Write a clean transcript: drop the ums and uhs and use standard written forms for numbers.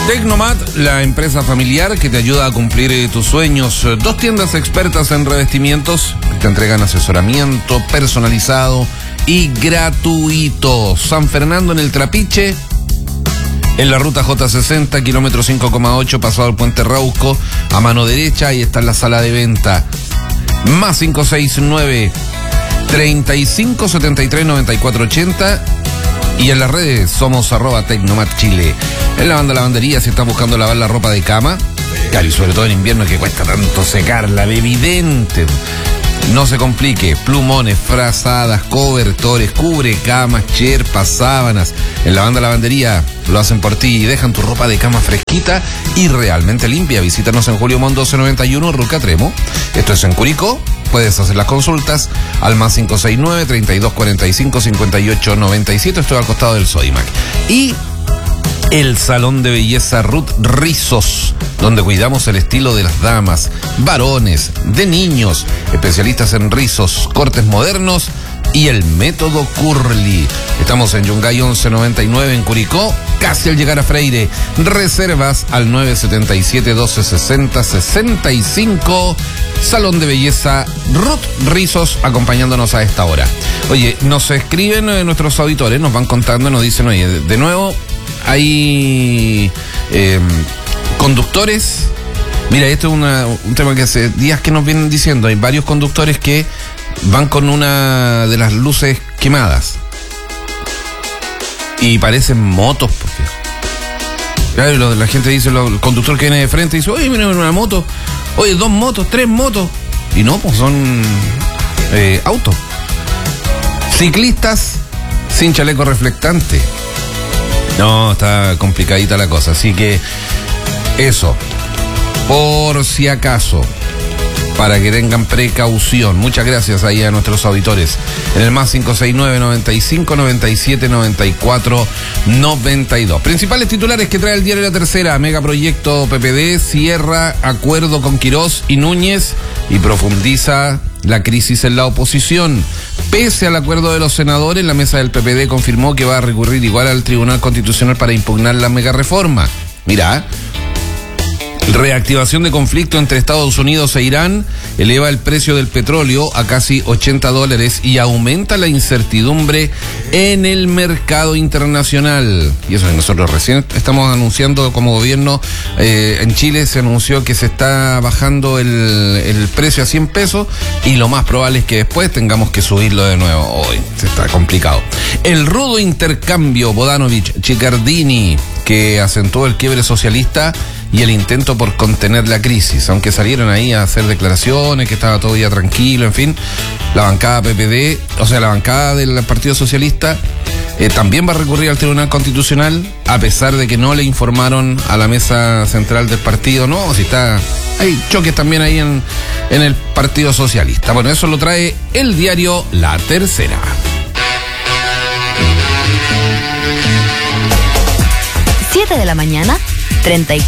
Tecnomat, la empresa familiar que te ayuda a cumplir tus sueños. 2 tiendas expertas en revestimientos que te entregan asesoramiento personalizado y gratuito. San Fernando en el Trapiche, en la ruta J60, kilómetro 5,8, pasado el Puente Rauco, a mano derecha, ahí está la sala de venta. Más 569 35 73 94 80. Y en las redes somos @Tecnomat Chile. En la lavandería, si estás buscando lavar la ropa de cama, claro, y sobre todo en invierno que cuesta tanto secarla, evidente. No se complique, plumones, frazadas, cobertores, cubre camas, cherpas, sábanas. En la lavandería lo hacen por ti y dejan tu ropa de cama fresquita y realmente limpia. Visítanos en Julio Montt 1291, Ruca Tremo. Esto es en Curicó. Puedes hacer las consultas al más 569 32 45 58 97. Estoy al costado del Sodimac. Y el salón de belleza Ruth Rizos, donde cuidamos el estilo de las damas, varones, de niños, especialistas en rizos, cortes modernos y el método Curly. Estamos en Yungay 1199 en Curicó, casi al llegar a Freire. Reservas al 977 1260 65. Salón de belleza Ruth Rizos, acompañándonos a esta hora. Oye, nos escriben nuestros auditores, nos van contando, nos dicen, oye, de nuevo hay conductores. Mira, esto es un tema que hace días que nos vienen diciendo. Hay varios conductores que van con una de las luces quemadas y parecen motos, porque claro, la gente dice, el conductor que viene de frente dice, oye, mira una moto, oye, 2 motos, 3 motos, y no, pues son autos. Ciclistas sin chaleco reflectante. No, está complicadita la cosa, así que eso, por si acaso, para que tengan precaución. Muchas gracias ahí a nuestros auditores. En el más 569 95 97 94 92. Principales titulares que trae el diario La Tercera. Megaproyecto PPD cierra acuerdo con Quirós y Núñez y profundiza la crisis en la oposición. Pese al acuerdo de los senadores, la mesa del PPD confirmó que va a recurrir igual al Tribunal Constitucional para impugnar la megareforma. Mira, reactivación de conflicto entre Estados Unidos e Irán eleva el precio del petróleo a casi $80 y aumenta la incertidumbre en el mercado internacional. Y eso nosotros recién estamos anunciando como gobierno, en Chile se anunció que se está bajando el precio a 100 pesos y lo más probable es que después tengamos que subirlo de nuevo. Hoy se está complicado. El rudo intercambio Bodanovich-Chiccardini, que acentuó el quiebre socialista y el intento por contener la crisis, aunque salieron ahí a hacer declaraciones que estaba todo ya tranquilo, en fin. La bancada PPD, o sea, la bancada del Partido Socialista, también va a recurrir al Tribunal Constitucional, a pesar de que no le informaron a la mesa central del partido. No, si está, hay choques también ahí en el Partido Socialista. Bueno, eso lo trae el diario La Tercera. 7 de la mañana, 34.